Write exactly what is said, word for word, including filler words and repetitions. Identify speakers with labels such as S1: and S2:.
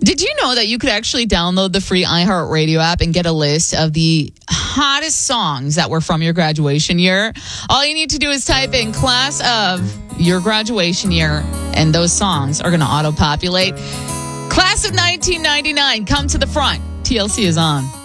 S1: Did you know that you could actually download the free iHeartRadio app and get a list of the hottest songs that were from your graduation year? All you need to do is type in class of your graduation year, and those songs are going to auto-populate. Class of nineteen ninety-nine, come to the front. T L C is on.